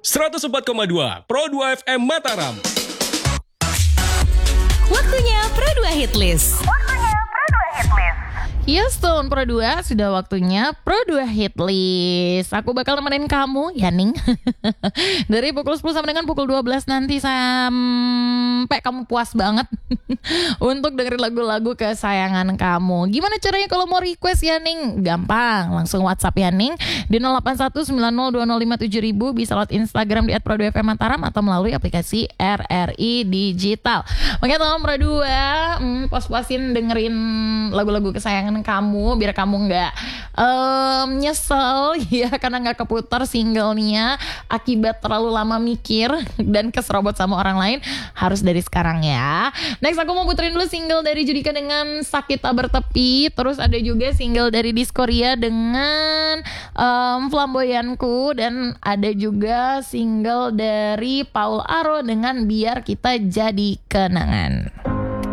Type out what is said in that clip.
104,2 Pro 2 FM Mataram. Waktunya Pro 2 Hitlist. Yes, Tone Pro 2, sudah waktunya Pro 2 Hitlist. Aku bakal nemenin kamu, Yaning. Dari pukul 10 sampai dengan pukul 12 nanti sampai kamu puas banget untuk dengerin lagu-lagu kesayangan kamu. Gimana caranya kalau mau request, Yaning? Gampang, langsung WhatsApp Yaning di 081902057000. Bisa lewat Instagram di @pro2fmmataram atau melalui aplikasi RRI Digital. Makanya tolong Pro 2 puas-puasin dengerin lagu-lagu kesayangan kamu biar kamu nggak nyesel ya karena nggak keputar singlenya akibat terlalu lama mikir dan keserobot sama orang lain. Harus dari sekarang ya. Next aku mau puterin dulu single dari Judika dengan Sakit Tak Bertepi. Terus ada juga single dari Diskoria dengan Flamboyanku. Dan ada juga single dari Paul Aro dengan Biar Kita Jadi Kenangan.